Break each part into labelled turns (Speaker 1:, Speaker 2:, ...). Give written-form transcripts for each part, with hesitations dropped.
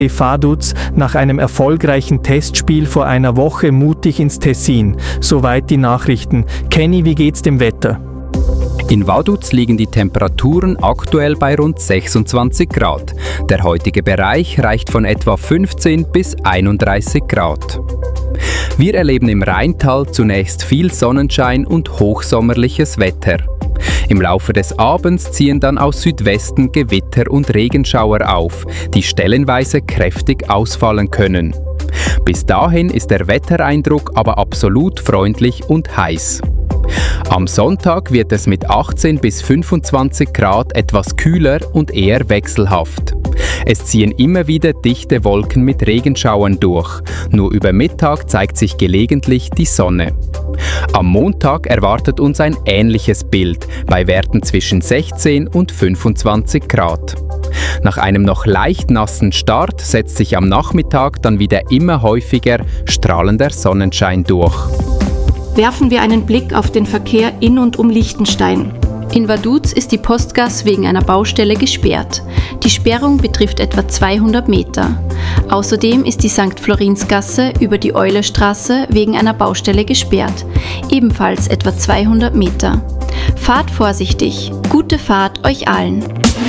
Speaker 1: Vaduz nach einem erfolgreichen Testspiel vor einer Woche mutig ins Tessin. Soweit die Nachrichten. Kenny, wie geht's dem Wetter?
Speaker 2: In Vaduz liegen die Temperaturen aktuell bei rund 26 Grad. Der heutige Bereich reicht von etwa 15 bis 31 Grad. Wir erleben im Rheintal zunächst viel Sonnenschein und hochsommerliches Wetter. Im Laufe des Abends ziehen dann aus Südwesten Gewitter und Regenschauer auf, die stellenweise kräftig ausfallen können. Bis dahin ist der Wettereindruck aber absolut freundlich und heiß. Am Sonntag wird es mit 18 bis 25 Grad etwas kühler und eher wechselhaft. Es ziehen immer wieder dichte Wolken mit Regenschauern durch. Nur über Mittag zeigt sich gelegentlich die Sonne. Am Montag erwartet uns ein ähnliches Bild, bei Werten zwischen 16 und 25 Grad. Nach einem noch leicht nassen Start setzt sich am Nachmittag dann wieder immer häufiger strahlender Sonnenschein durch.
Speaker 3: Werfen wir einen Blick auf den Verkehr in und um Liechtenstein. In Vaduz ist die Postgasse wegen einer Baustelle gesperrt. Die Sperrung betrifft etwa 200 Meter. Außerdem ist die St. Florinsgasse über die Eulestraße wegen einer Baustelle gesperrt. Ebenfalls etwa 200 Meter. Fahrt vorsichtig. Gute Fahrt euch allen.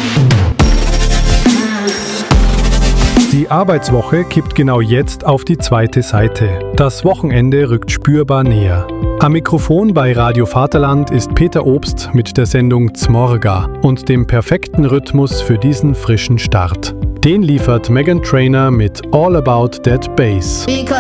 Speaker 4: Die Arbeitswoche kippt genau jetzt auf die zweite Seite. Das Wochenende rückt spürbar näher. Am Mikrofon bei Radio Vaterland ist Peter Obst mit der Sendung Zmorga und dem perfekten Rhythmus für diesen frischen Start. Den liefert Meghan Trainor mit All About That Bass.